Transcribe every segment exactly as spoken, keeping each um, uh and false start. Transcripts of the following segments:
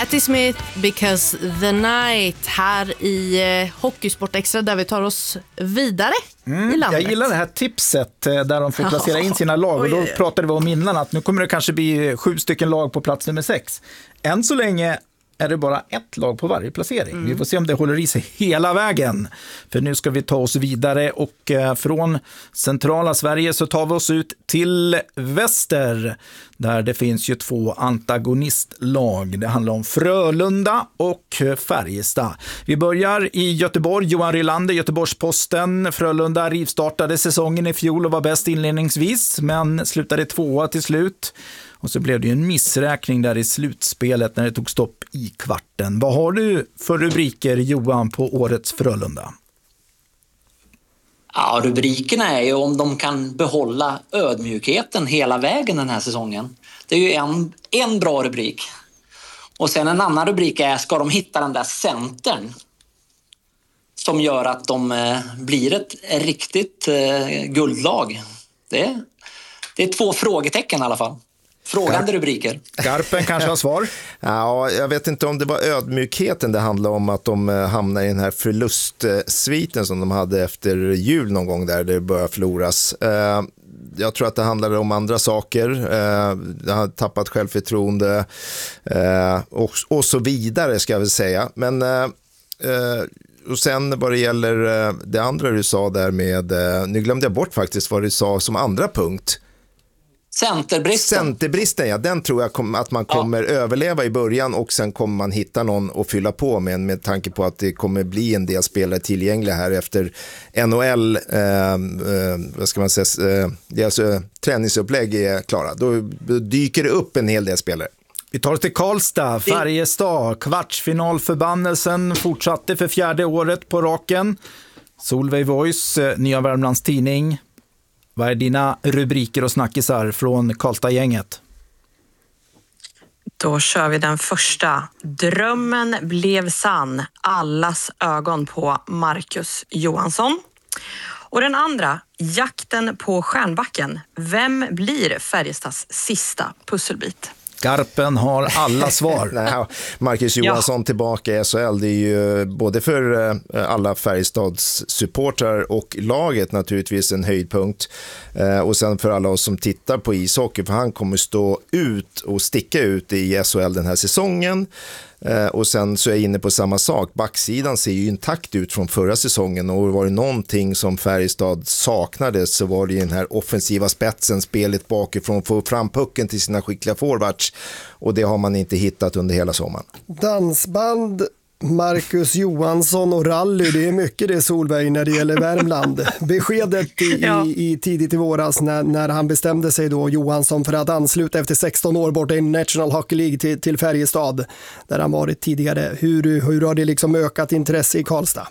Patti Smith, Because the Night, här i eh, Hockeysport Extra där vi tar oss vidare mm, i landet. Jag gillar det här tipset där de får placera in sina lag och då pratade vi om innan att nu kommer det kanske bli sju stycken lag på plats nummer sex. Än så länge är det bara ett lag på varje placering. Mm. Vi får se om det håller i sig hela vägen. För nu ska vi ta oss vidare och eh, från centrala Sverige så tar vi oss ut till väster. Där det finns ju två antagonistlag. Det handlar om Frölunda och Färjestad. Vi börjar i Göteborg. Johan Rylander, Göteborgs-Posten. Frölunda rivstartade säsongen i fjol och var bäst inledningsvis men slutade tvåa till slut. Och så blev det ju en missräkning där i slutspelet när det tog stopp i kvarten. Vad har du för rubriker, Johan, på årets Frölunda? Ja, rubrikerna är ju om de kan behålla ödmjukheten hela vägen den här säsongen. Det är ju en, en bra rubrik. Och sen en annan rubrik är, ska de hitta den där centern som gör att de eh, blir ett riktigt eh, guldlag? Det, det är två frågetecken i alla fall. Frågande Garp. rubriker. Garpen kanske har svar? Ja, jag vet inte om det var ödmjukheten det handlade om, att de hamnar i den här förlustsviten som de hade efter jul någon gång där det började förloras. Jag tror att det handlade om andra saker. De har tappat självförtroende och, och så vidare ska jag väl säga. Men och sen vad det gäller det andra du sa där med, nu glömde jag bort faktiskt vad du sa som andra punkt. Centerbristen. Centerbristen, ja, den tror jag kom, att man kommer ja. överleva i början och sen kommer man hitta någon att fylla på med, med tanke på att det kommer bli en del spelare tillgängliga här efter N H L, eh, eh, vad ska man säga, eh, deras eh, träningsupplägg är klara. Då, då dyker det upp en hel del spelare. Vi tar till Karlstad, Färjestad, kvartsfinalförbannelsen fortsatte för fjärde året på raken. Solveig Voice, Nya Värmlands Tidning. Vad är dina rubriker och snackisar från Karlstad-gänget? Då kör vi den första. Drömmen blev sann. Allas ögon på Marcus Johansson. Och den andra, jakten på Stjärnbacken. Vem blir Färjestads sista pusselbit? Garpen har alla svar. Nej, Marcus Johansson ja. tillbaka i S H L, det är ju både för alla Färjestads supportrar och laget naturligtvis en höjdpunkt. Och sen för alla oss som tittar på ishockey, för han kommer stå ut och sticka ut i S H L den här säsongen. Och sen så är jag inne på samma sak. Backsidan ser ju intakt ut från förra säsongen och var det någonting som Färjestad saknade så var det den här offensiva spetsen, spelet bakifrån, få fram pucken till sina skickliga forwards, och det har man inte hittat under hela sommaren. Dansband, Marcus Johansson och rally, det är mycket det, Solveig, när det gäller Värmland. Beskedet i, ja. i, i tidigt i våras när, när han bestämde sig då, Johansson, för att ansluta efter sexton år borta i National Hockey League till, till Färjestad där han varit tidigare. Hur, hur har det liksom ökat intresse i Karlstad?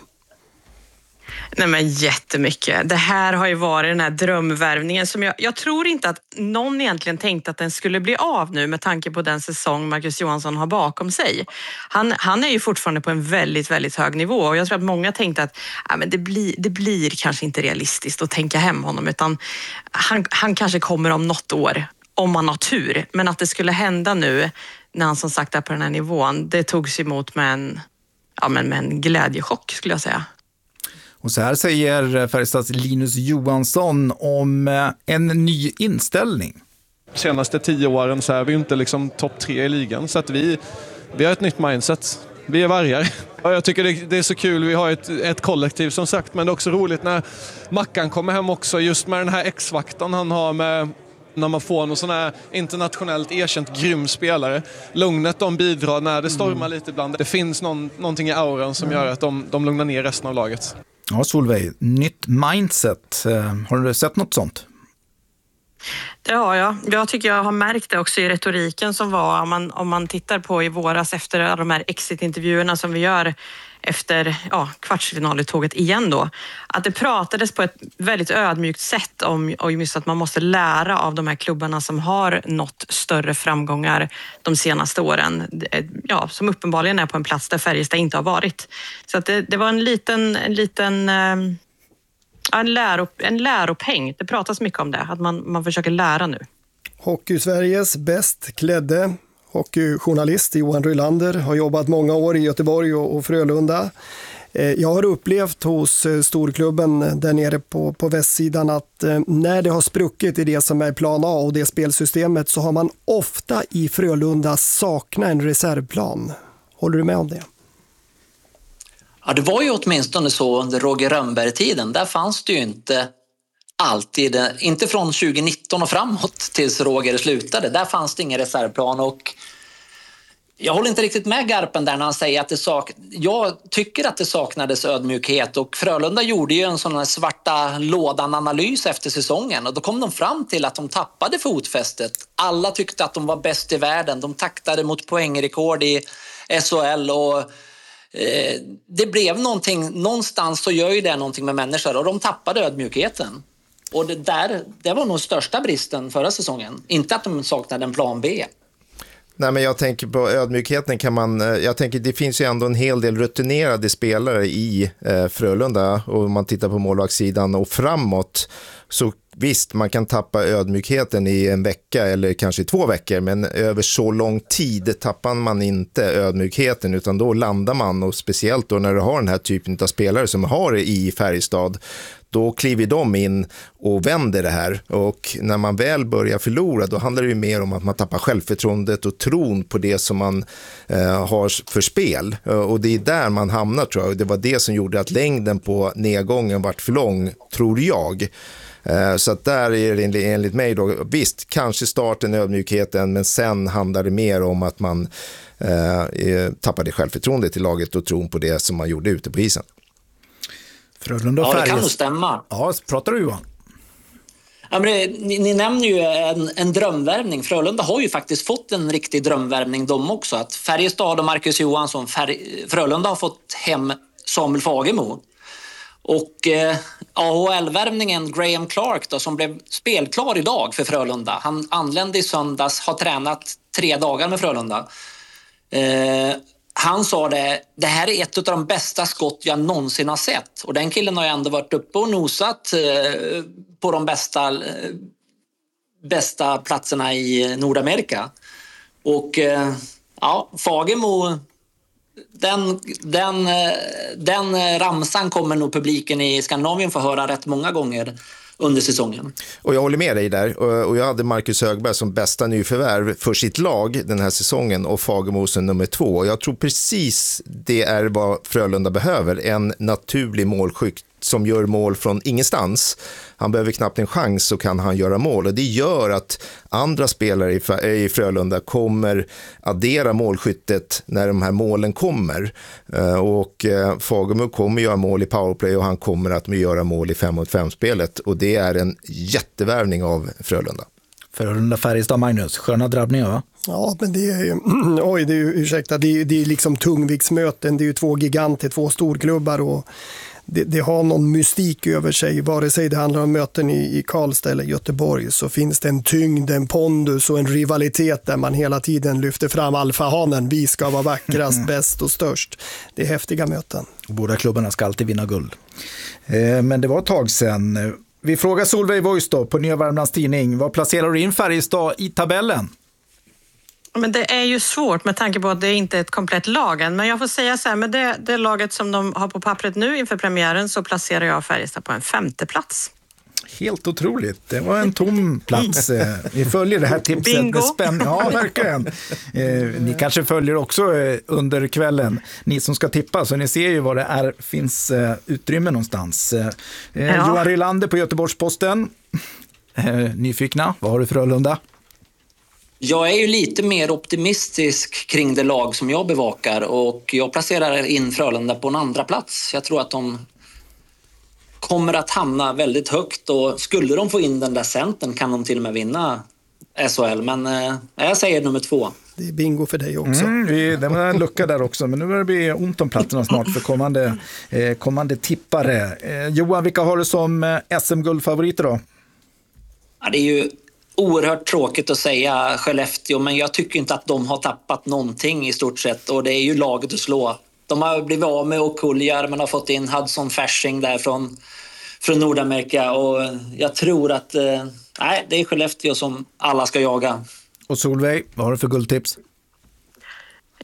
Nej men jättemycket. Det här har ju varit den här drömvärvningen som jag, jag tror inte att någon egentligen tänkte att den skulle bli av nu med tanke på den säsong Marcus Johansson har bakom sig. Han, han är ju fortfarande på en väldigt, väldigt hög nivå och jag tror att många tänkte att ja, men det, blir, det blir kanske inte realistiskt att tänka hem honom, utan han, han kanske kommer om något år om man har tur. Men att det skulle hända nu när han som sagt är på den här nivån, det togs emot med en, ja, men med en glädjechock skulle jag säga. Och så här säger Färjestads Linus Johansson om en ny inställning. Senaste tio åren så är vi inte liksom topp tre i ligan, så att vi, vi har ett nytt mindset. Vi är vargar. Och jag tycker det, det är så kul, vi har ett, ett kollektiv som sagt, men det är också roligt när Mackan kommer hem också, just med den här X-faktorn han har med när man får någon sån här internationellt erkänt grym spelare. Lugnet de bidrar när det stormar lite ibland. Det finns någon, någonting i auran som gör att de, de lugnar ner resten av laget. Ja, Solveig, nytt mindset. Har du sett något sånt? Det har jag. Jag tycker jag har märkt det också i retoriken som var, om man, om man tittar på i våras efter de här exit-intervjuerna som vi gör efter ja, kvartsfinaletåget igen då, att det pratades på ett väldigt ödmjukt sätt om, om just att man måste lära av de här klubbarna som har nått större framgångar de senaste åren, ja, som uppenbarligen är på en plats där Färjestad inte har varit. Så att det, det var en liten, en liten en, läro, en läropeng. Det pratas mycket om det, att man, man försöker lära nu. Hockey-Sveriges bäst klädde hockeyjournalist, Johan Rylander, har jobbat många år i Göteborg och, och Frölunda. Jag har upplevt hos storklubben där nere på, på västsidan att när det har spruckit i det som är plan A och det spelsystemet så har man ofta i Frölunda saknat en reservplan. Håller du med om det? Ja, det var ju åtminstone så under Roger Rönnberg-tiden. Där fanns det ju inte alltid, inte från tjugonitton och framåt tills Roger slutade. Där fanns det ingen reservplan och jag håller inte riktigt med Garpen där när han säger att det sak... Jag tycker att det saknades ödmjukhet och Frölunda gjorde ju en sån här svarta lådan-analys efter säsongen och då kom de fram till att de tappade fotfästet. Alla tyckte att de var bäst i världen. De taktade mot poängrekord i S H L och eh, det blev någonting, någonstans så gör ju det någonting med människor och de tappade ödmjukheten. Och det där, det var nog största bristen förra säsongen. Inte att de saknade en plan B. Nej, men jag tänker på ödmjukheten kan man, jag tänker det finns ju ändå en hel del rutinerade spelare i eh, Frölunda och om man tittar på målvaktssidan och framåt så visst, man kan tappa ödmjukheten i en vecka eller kanske i två veckor men över så lång tid tappar man inte ödmjukheten utan då landar man och speciellt då när du har den här typen av spelare som har det i Färjestad då kliver de in och vänder det här och när man väl börjar förlora då handlar det ju mer om att man tappar självförtroendet och tron på det som man eh, har för spel och det är där man hamnar tror jag. Det var det som gjorde att längden på nedgången vart för lång tror jag. Eh, så att där är det enligt, enligt mig då, visst kanske starten ödmjukheten men sen handlar det mer om att man eh, tappade självförtroendet i laget och tron på det som man gjorde ute på isen. Frölunda och ja, det Färjestad. kan nog stämma. Ja, pratar du Johan? Ja, men det, ni, ni nämner ju en, en drömvärvning. Frölunda har ju faktiskt fått en riktig drömvärvning de också. Att Färjestad och Marcus Johansson, Fär, Frölunda har fått hem Samuel Fagemo. Och eh, A H L-värvningen Graham Clark då, som blev spelklar idag för Frölunda. Han anlände i söndags, har tränat tre dagar med Frölunda. Eh, Han sa det, det här är ett av de bästa skott jag någonsin har sett. Och den killen har ju ändå varit uppe och nosat eh, på de bästa, eh, bästa platserna i Nordamerika. Och eh, ja, Fagemo, den, den, den ramsan kommer nog publiken i Skandinavien få höra rätt många gånger under säsongen. Och jag håller med dig där och jag hade Marcus Högberg som bästa nyförvärv för sitt lag den här säsongen och Fagemo som nummer två och jag tror precis det är vad Frölunda behöver, en naturlig målskytt som gör mål från ingenstans. Han behöver knappt en chans så kan han göra mål och det gör att andra spelare i Frölunda kommer addera målskyttet när de här målen kommer och Fagemo kommer göra mål i powerplay och han kommer att göra mål i fem mot fem-spelet och det är en jättevärvning av Frölunda. Frölunda Färjestad, Magnus, sköna drabbningar va? Ja, men det är ju, oj, det är ju, ursäkta, det är, det är liksom tungviktsmöten, det är ju två giganter, två storklubbar och Det, det har någon mystik över sig, vare sig det handlar om möten i, i Karlstad eller Göteborg så finns det en tyngd, en pondus och en rivalitet där man hela tiden lyfter fram alfahanen, vi ska vara vackrast, bäst och störst. Det är häftiga möten. Båda klubbarna ska alltid vinna guld. Eh, men det var ett tag sedan. Vi frågar Solveig Voice då på Nya Värmlands Tidning, vad placerar du in Färjestad i tabellen? Men det är ju svårt med tanke på att det inte är ett komplett lag än. Men jag får säga så här, med det, det laget som de har på pappret nu inför premiären så placerar jag Färjestad på en femte plats. Helt otroligt. Det var en tom plats. Vi följer det här tipset Bingo. med spänning. Ja, verkligen. Eh, ni kanske följer också eh, under kvällen. Ni som ska tippa, så ni ser ju vad det är, finns eh, utrymme någonstans. Eh, ja. Johan Rylander på Göteborgs-Posten. Eh, nyfikna, vad har du för Frölunda? Jag är ju lite mer optimistisk kring det lag som jag bevakar och jag placerar in Frölunda på en andra plats. Jag tror att de kommer att hamna väldigt högt och skulle de få in den där centern kan de till och med vinna S H L. Men eh, jag säger nummer två. Det är bingo för dig också. Mm, vi, det var en lucka där också, men nu börjar det bli ont om platserna snart för kommande, eh, kommande tippare. Eh, Johan, vilka har du som eh, S M-guldfavoriter då? Ja, det är ju oerhört tråkigt att säga Skellefteå, men jag tycker inte att de har tappat någonting i stort sett och det är ju laget att slå. De har blivit av med Okuljar men har fått in Hudson Fasching där från, från Nordamerika och jag tror att eh, nej, det är Skellefteå som alla ska jaga. Och Solveig, vad har du för guldtips?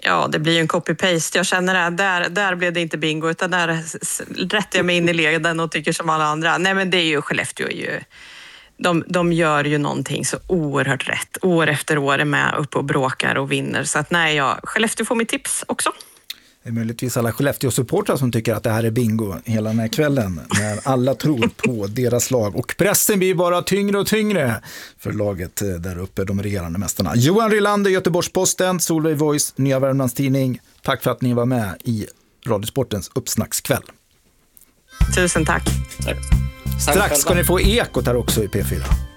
Ja, det blir ju en copy-paste. Jag känner att där, där blev det inte bingo, utan där rättar jag mig in i leden och tycker som alla andra. Nej, men det är ju, Skellefteå är ju... De, de gör ju någonting så oerhört rätt. År efter år är med upp och bråkar och vinner. Så att nej, jag, Skellefteå får mitt tips också. Det är möjligtvis alla Skellefteå-supportrar som tycker att det här är bingo hela den här kvällen. När alla tror på deras lag. Och pressen blir bara tyngre och tyngre för laget där uppe, de regerande mästarna. Johan Rylander, Göteborgs-Posten, Solveig Voice, Nya Värmlands Tidning. Tack för att ni var med i Radiosportens uppsnackskväll. Tusen tack. Tack. Strax ska ni få ekot här också i P fyra.